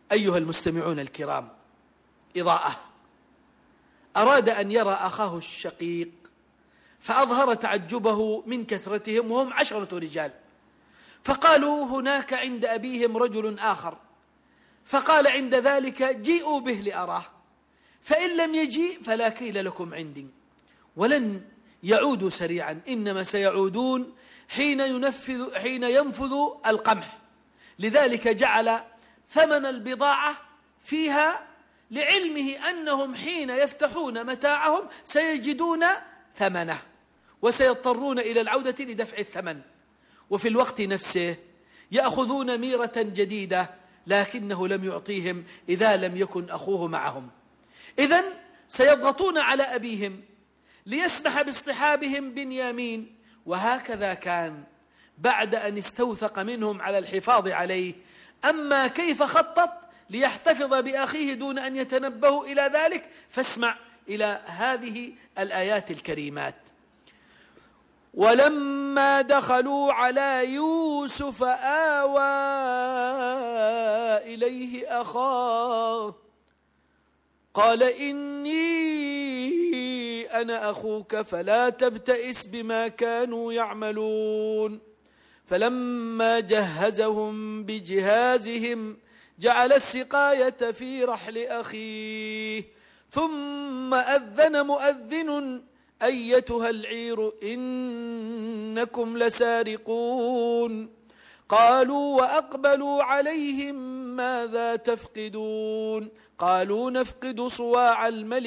أيها المستمعون الكرام، إضاءة أراد أن يرى أخاه الشقيق فأظهر تعجبه من كثرتهم، وهم 10 رجال، فقالوا هناك عند أبيهم رجل آخر، فقال عند ذلك جيئوا به لأراه، فإن لم يجيء فلا كيل لكم عندي. ولن يعودوا سريعا، إنما سيعودون حين ينفذ القمح. لذلك جعل ثمن البضاعة فيها، لعلمه أنهم حين يفتحون متاعهم سيجدون ثمنه وسيضطرون إلى العودة لدفع الثمن. وفي الوقت نفسه يأخذون ميرة جديدة، لكنه لم يعطيهم إذا لم يكن أخوه معهم. إذن سيضغطون على أبيهم ليسمح باصطحابهم بنيامين. وهكذا كان بعد أن استوثق منهم على الحفاظ عليه. أما كيف خطط ليحتفظ بأخيه دون أن يتنبهوا إلى ذلك، فاسمع إلى هذه الآيات الكريمات. ولما دخلوا على يوسف آوى إليه أخاه قال إني أنا أخوك فلا تبتئس بما كانوا يعملون. فلما جهزهم بجهازهم جعل السقاية في رحل أخيه ثم أذن مؤذن أيتها العير إنكم لسارقون. قالوا وأقبلوا عليهم ماذا تفقدون؟ قالوا نفقد صواع الملك